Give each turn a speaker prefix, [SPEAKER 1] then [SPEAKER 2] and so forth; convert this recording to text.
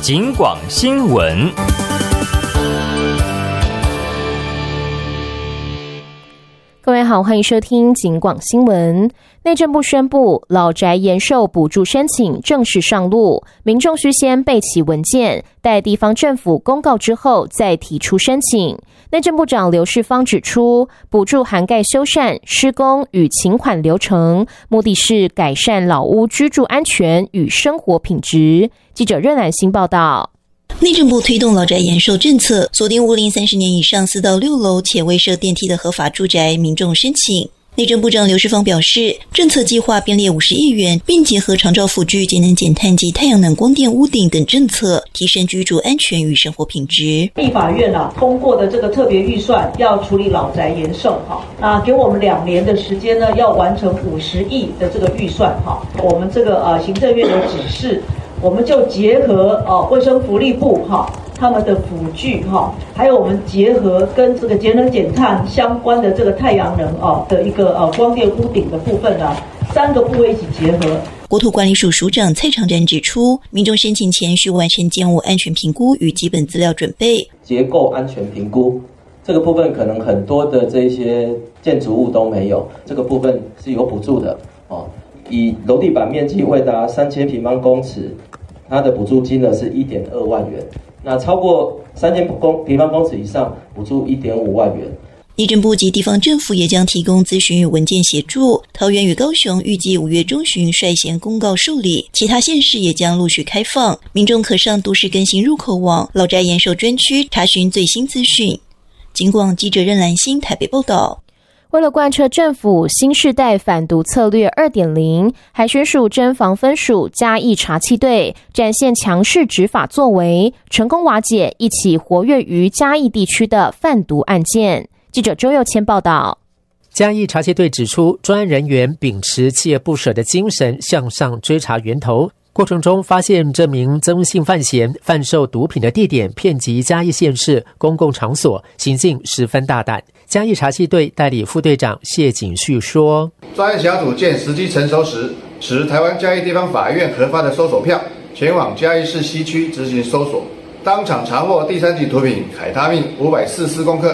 [SPEAKER 1] 警广新闻。
[SPEAKER 2] 各位好，欢迎收听警广新闻。内政部宣布，老宅延寿补助申请正式上路，民众需先备齐文件，待地方政府公告之后再提出申请。内政部长刘世芳指出，补助涵盖修缮、施工与请款流程，目的是改善老屋居住安全与生活品质。记者任兰欣报道。
[SPEAKER 3] 内政部推动老宅延寿政策，锁定屋龄30年以上4到6楼且未设电梯的合法住宅民众申请。内政部长刘世芳表示，政策计划编列50亿元，并结合长照辅具、节能减碳及太阳能光电屋顶等政策，提升居住安全与生活品质。
[SPEAKER 4] 立法院通过的这个特别预算要处理老宅延寿那给我们2年的时间呢，要完成50亿的这个预算我们这个行政院的指示。我们就结合卫生福利部他们的辅具还有我们结合跟这个节能减碳相关的这个太阳能的一个光电屋顶的部分3个部位一起结合。
[SPEAKER 3] 国土管理署署长蔡长展指出，民众申请前需完成建物安全评估与基本资料准备。
[SPEAKER 5] 结构安全评估这个部分可能很多的这些建筑物都没有，这个部分是有补助的以楼地板面积未达3000平方公尺，它的补助金额是1.2万元。那超过3000平方公尺以上，补助1.5万元。
[SPEAKER 3] 内政部及地方政府也将提供咨询与文件协助。桃园与高雄预计5月中旬率先公告受理，其他县市也将陆续开放。民众可上都市更新入口网、老宅延寿专区查询最新资讯。警广记者任兰欣台北报道。
[SPEAKER 2] 为了贯彻政府新世代反毒策略 2.0， 海巡署侦防分署嘉义查缉队展现强势执法作为，成功瓦解一起活跃于嘉义地区的贩毒案件。记者周佑谦报道。
[SPEAKER 6] 嘉义查缉队指出，专案人员秉持锲而不舍的精神，向上追查源头。过程中发现这名曾姓犯嫌贩售毒品的地点遍及嘉义县市公共场所，行径十分大胆。嘉义查缉队代理副队长谢景旭说，
[SPEAKER 7] 专案小组见时机成熟时，持台湾嘉义地方法院核发的搜索票，前往嘉义市西区执行搜索，当场查获第3级毒品凯他命544公克，